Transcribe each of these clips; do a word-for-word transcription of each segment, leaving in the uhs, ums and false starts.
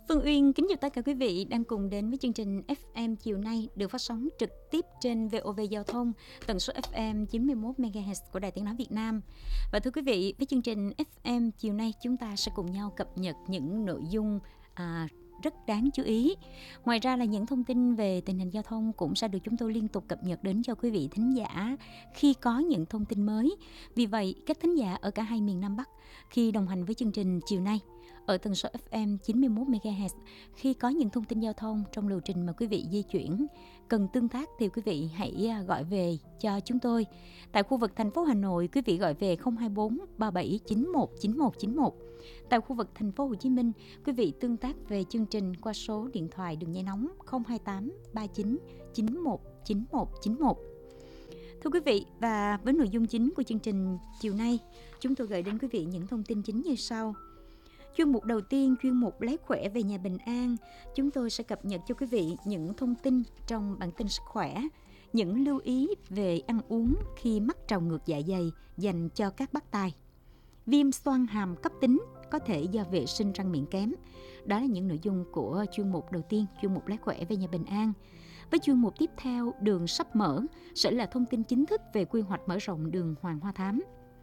Phương Uyên kính chào tất cả quý vị đang cùng đến với chương trình ép em chiều nay được phát sóng trực tiếp trên vê o vê Giao thông, tần số ép em chín mươi mốt mê ga héc của Đài Tiếng Nói Việt Nam. Và thưa quý vị, với chương trình ép em chiều nay chúng ta sẽ cùng nhau cập nhật những nội dung à, rất đáng chú ý. Ngoài ra là những thông tin về tình hình giao thông cũng sẽ được chúng tôi liên tục cập nhật đến cho quý vị thính giả khi có những thông tin mới. Vì vậy, các thính giả ở cả hai miền Nam Bắc khi đồng hành với chương trình chiều nay ở tần số ép em chín mươi mốt mê ga héc, khi có những thông tin giao thông trong lộ trình mà quý vị di chuyển cần tương tác thì quý vị hãy gọi về cho chúng tôi. Tại khu vực thành phố Hà Nội, quý vị gọi về không hai bốn ba bảy chín một chín một chín một. Tại khu vực thành phố Hồ Chí Minh, quý vị tương tác về chương trình qua số điện thoại đường dây nóng không hai tám ba chín chín một chín một chín một. Thưa quý vị, và với nội dung chính của chương trình chiều nay, chúng tôi gửi đến quý vị những thông tin chính như sau. Chuyên mục đầu tiên, chuyên mục Lấy khỏe về nhà bình an, chúng tôi sẽ cập nhật cho quý vị những thông tin trong bản tin sức khỏe, những lưu ý về ăn uống khi mắc trào ngược dạ dày dành cho các bác tài. Viêm xoang hàm cấp tính có thể do vệ sinh răng miệng kém. Đó là những nội dung của chuyên mục đầu tiên, chuyên mục Lấy khỏe về nhà bình an. Với chuyên mục tiếp theo, đường sắp mở, sẽ là thông tin chính thức về quy hoạch mở rộng đường Hoàng Hoa Thám.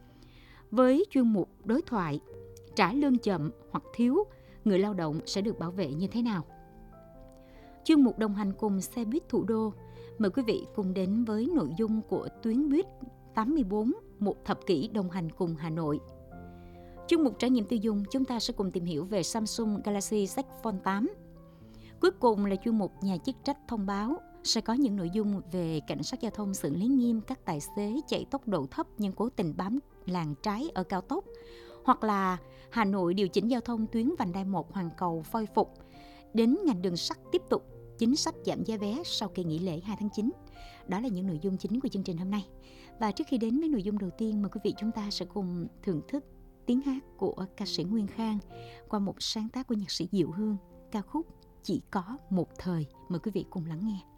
Với chuyên mục đối thoại, trả lương chậm hoặc thiếu, người lao động sẽ được bảo vệ như thế nào? Chuyên mục đồng hành cùng xe buýt thủ đô, mời quý vị cùng đến với nội dung của tuyến buýt tám mươi bốn, một thập kỷ đồng hành cùng Hà Nội. Chuyên mục trải nghiệm tiêu dùng, chúng ta sẽ cùng tìm hiểu về Samsung Galaxy Z Fold tám. Cuối cùng là chuyên mục nhà chức trách thông báo, sẽ có những nội dung về cảnh sát giao thông xử lý nghiêm các tài xế chạy tốc độ thấp nhưng cố tình bám làn trái ở cao tốc, hoặc là Hà Nội điều chỉnh giao thông tuyến vành đai một Hoàng Cầu phôi phục, đến ngành đường sắt tiếp tục chính sách giảm giá vé sau kỳ nghỉ lễ hai tháng chín. Đó là những nội dung chính của chương trình hôm nay. Và trước khi đến với nội dung đầu tiên, mời quý vị chúng ta sẽ cùng thưởng thức tiếng hát của ca sĩ Nguyên Khang qua một sáng tác của nhạc sĩ Diệu Hương, ca khúc Chỉ có một thời. Mời quý vị cùng lắng nghe.